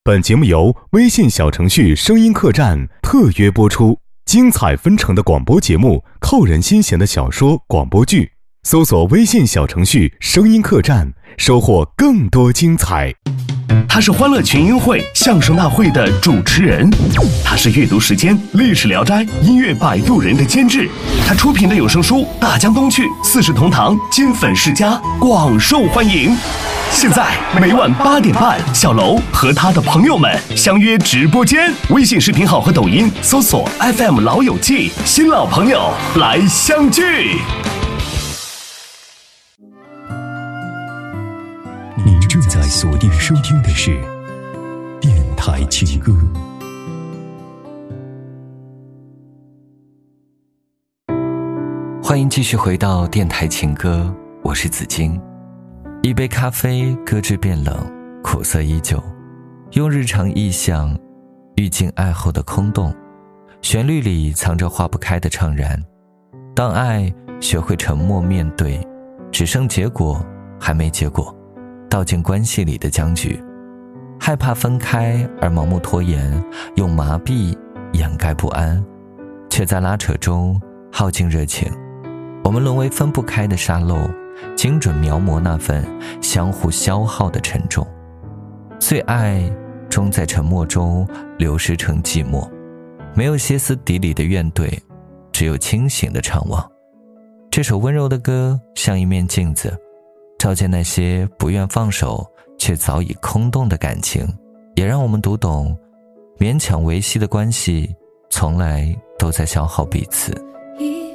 本节目由微信小程序声音客栈特约播出，精彩纷呈的广播节目，扣人心弦的小说广播剧，搜索微信小程序声音客栈，收获更多精彩。 他是欢乐群英会相声大会的主持人，他是阅读时间历史聊斋音乐摆渡人的监制，他出品的有声书《大江东去》四世同堂金粉世家广受欢迎。现在每晚8点半，小楼和他的朋友们相约直播间，微信视频号和抖音搜索 FM 老友记，新老朋友来相聚。 你正在锁定收听的是电台情歌。 欢迎继续回到电台情歌，我是子金。一杯咖啡搁置变冷，苦涩依旧，用日常意象遇尽爱后的空洞，旋律里藏着化不开的怅然。当爱学会沉默面对，只剩结果还没结果，道尽关系里的僵局，害怕分开而盲目拖延，用麻痹掩盖不安，却在拉扯中耗尽热情。我们沦为分不开的沙漏，精准描摹那份相互消耗的沉重。最爱终在沉默中流失成寂寞，没有歇斯底里的怨怼，只有清醒的怅望。这首温柔的歌像一面镜子，照见那些不愿放手却早已空洞的感情，也让我们读懂勉强维系的关系从来都在消耗彼此。